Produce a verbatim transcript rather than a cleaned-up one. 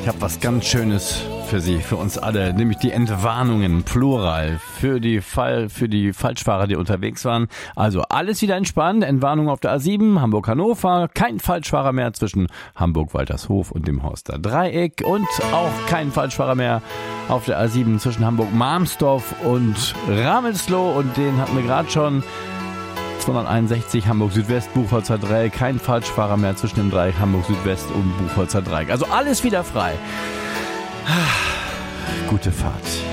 Ich habe was ganz Schönes für Sie, für uns alle, nämlich die Entwarnungen, Plural, für die Fall, für die Falschfahrer, die unterwegs waren. Also alles wieder entspannt, Entwarnung auf der A sieben, Hamburg-Hannover, kein Falschfahrer mehr zwischen Hamburg-Waltershof und dem Horster Dreieck und auch kein Falschfahrer mehr auf der A sieben zwischen Hamburg-Marmsdorf und Ramelsloh, und den hatten wir gerade schon. zweihunderteinundsechzig Hamburg Südwest, Buchholzer Dreieck, kein Falschfahrer mehr zwischen dem Dreieck Hamburg Südwest und Buchholzer Dreieck. Also alles wieder frei. Gute Fahrt.